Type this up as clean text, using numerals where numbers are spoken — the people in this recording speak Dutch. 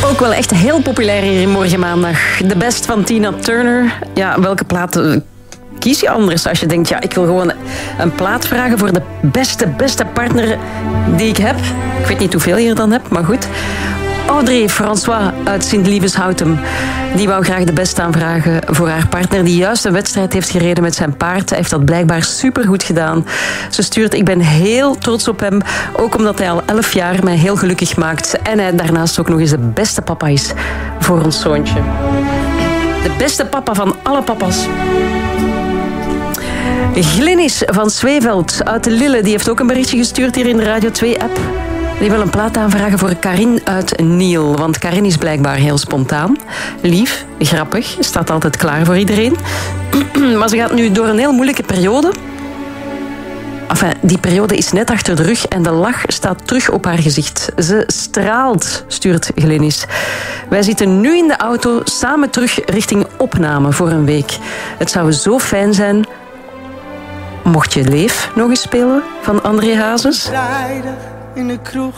Ook wel echt heel populair hier in Morgen Maandag. The Best van Tina Turner. Ja, welke plaat kies je anders als je denkt... ja, ik wil gewoon een plaat vragen voor de beste partner die ik heb. Ik weet niet hoeveel je er dan hebt, maar goed. Audrey François uit Sint-Lievens-Houtem. Die wou graag de best aanvragen voor haar partner... die juist een wedstrijd heeft gereden met zijn paard. Hij heeft dat blijkbaar supergoed gedaan. Ze stuurt, ik ben heel trots op hem. Ook omdat hij al 11 jaar mij heel gelukkig maakt. En hij daarnaast ook nog eens de beste papa is voor ons zoontje. De beste papa van alle papa's. Glynis van Zweeveld uit de Lille... die heeft ook een berichtje gestuurd hier in de Radio 2-app... Die wil een plaat aanvragen voor Karin uit Niel. Want Karin is blijkbaar heel spontaan. Lief, grappig, staat altijd klaar voor iedereen. Maar ze gaat nu door een heel moeilijke periode. Enfin, die periode is net achter de rug en de lach staat terug op haar gezicht. Ze straalt, stuurt Glenis. Wij zitten nu in de auto samen terug richting opname voor een week. Het zou zo fijn zijn... Mocht je Leef nog eens spelen van André Hazes? In de kroeg